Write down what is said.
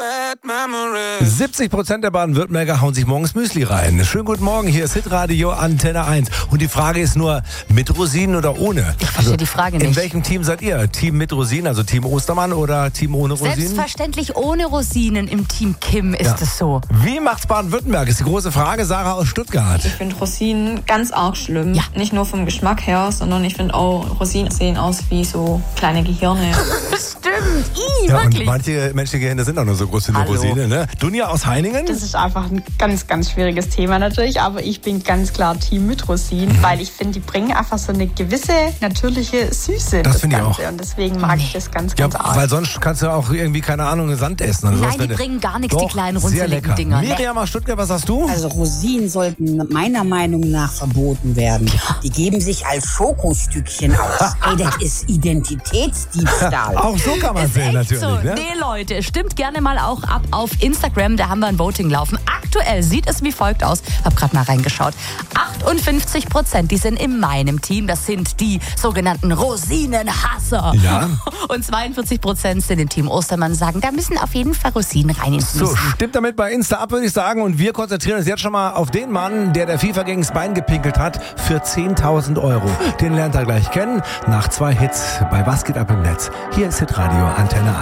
70% der Baden-Württemberger hauen sich morgens Müsli rein. Schönen guten Morgen, hier ist Hitradio Antenne 1. Und die Frage ist nur, mit Rosinen oder ohne? Ich verstehe die Frage nicht. In welchem Team seid ihr? Team mit Rosinen, also Team Ostermann oder Team ohne Rosinen? Selbstverständlich ohne Rosinen im Team Kim ist es so. Wie macht's Baden-Württemberg? Ist die große Frage. Sarah aus Stuttgart. Ich finde Rosinen ganz arg schlimm. Ja. Nicht nur vom Geschmack her, sondern ich finde auch, Rosinen sehen aus wie so kleine Gehirne. Stimmt, Ja, und wirklich. manche menschliche Gehirne sind auch nur so groß wie eine Hallo. Rosine. Ne? Dunja aus Heiningen? Das ist einfach ein ganz, ganz schwieriges Thema natürlich, aber ich bin ganz klar Team mit Rosinen, weil ich finde, die bringen einfach so eine gewisse natürliche Süße in Das finde ich Ganze. auch. Und deswegen mag ich das ganz, Ja, ganz arg. weil sonst kannst du auch irgendwie, keine Ahnung, Sand essen. Oder Nein, sowas. die bringen gar nichts, Doch, die kleinen sehr runzeligen lecker. Dinger. Nee. Miriam aus Stuttgart, was sagst du? Also Rosinen sollten meiner Meinung nach verboten werden. Die geben sich als Schokostückchen aus. Ey, das ist Identitätsdiebstahl. Auch so kann man sehen, Echt natürlich. so. Ne? Nee, Leute, stimmt gerne mal auch ab auf Instagram. Da haben wir ein Voting laufen. Aktuell sieht es wie folgt aus. Hab gerade mal reingeschaut. 58%, die sind in meinem Team. Das sind die sogenannten Rosinenhasser. Ja. Und 42% sind im Team Ostermann, sagen, da müssen auf jeden Fall Rosinen rein ins So, Müsli. stimmt damit bei Insta ab, würde ich sagen. Und wir konzentrieren uns jetzt schon mal auf den Mann, der FIFA gegens Bein gepinkelt hat für 10.000 Euro. Den lernt er gleich kennen. Nach 2 Hits bei Was geht ab im Netz. Hier ist Hitradio Antenne 1.